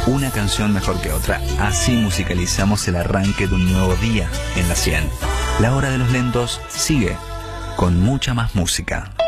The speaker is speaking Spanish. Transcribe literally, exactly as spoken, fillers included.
una canción mejor que otra. Así musicalizamos el arranque de un nuevo día en la cien. La hora de los lentos sigue con mucha más música.